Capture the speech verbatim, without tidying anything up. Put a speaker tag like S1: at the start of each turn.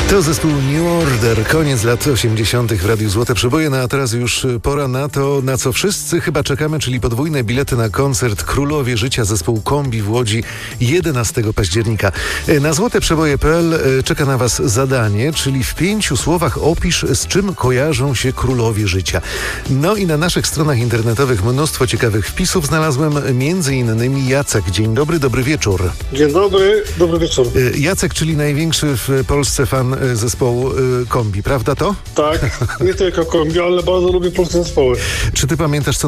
S1: To zespół New Order, koniec lat osiemdziesiątych w Radiu Złote Przeboje, no a teraz już pora na to, na co wszyscy chyba czekamy, czyli podwójne bilety na koncert Królowie Życia zespołu Kombi w Łodzi jedenastego października. Na złoteprzeboje kropka p l czeka na Was zadanie, czyli w pięciu słowach opisz, z czym kojarzą się Królowie Życia. No i na naszych stronach internetowych mnóstwo ciekawych wpisów znalazłem, między innymi Jacek. Dzień dobry, dobry wieczór.
S2: Dzień dobry, dobry wieczór.
S1: Jacek, czyli największy w Polsce fan zespołu Kombi, prawda to?
S2: Tak, nie tylko Kombi, ale bardzo lubię polskie zespoły.
S1: Czy ty pamiętasz, co